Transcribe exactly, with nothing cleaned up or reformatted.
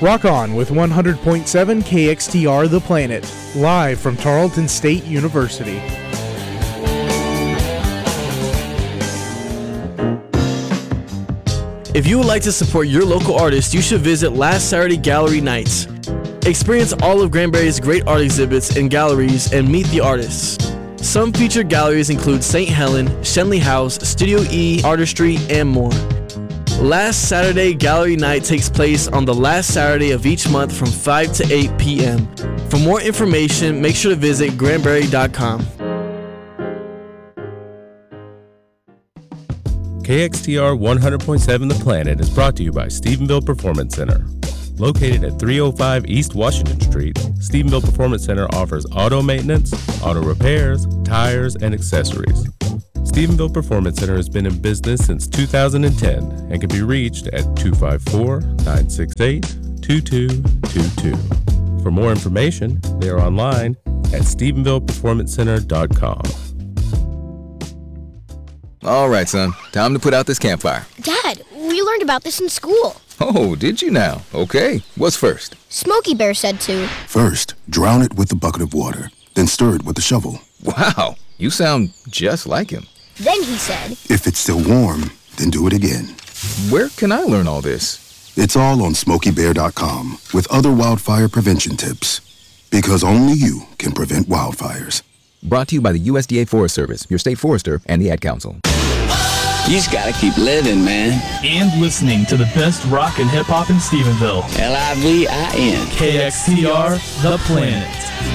Rock on with one hundred point seven K X T R The Planet, live from Tarleton State University. If you would like to support your local artist, you should visit Last Saturday Gallery Nights. Experience all of Granbury's great art exhibits and galleries and meet the artists. Some featured galleries include Saint Helen, Shenley House, Studio E, Artistry, and more. Last Saturday Gallery Night takes place on the last Saturday of each month from five to eight p.m. For more information, make sure to visit granbury dot com. K X T R one hundred point seven The Planet is brought to you by Stephenville Performance Center. Located at three oh five East Washington Street, Stephenville Performance Center offers auto maintenance, auto repairs, tires, and accessories. Stephenville Performance Center has been in business since two thousand ten and can be reached at two five four, nine six eight, two two two two. For more information, they are online at stephenville performance center dot com. All right, son. Time to put out this campfire. Dad, we learned about this in school. Oh, did you now? Okay. What's first? Smokey Bear said to. First, drown it with a bucket of water, then stir it with a shovel. Wow, you sound just like him. Then he said, If it's still warm, then do it again. Where can I learn all this? It's all on smokey bear dot com with other wildfire prevention tips. Because only you can prevent wildfires. Brought to you by the U S D A Forest Service, your state forester, and the Ad Council. You just gotta keep living, man. And listening to the best rock and hip hop in Stephenville. L I V I N. K X T R, The Planet.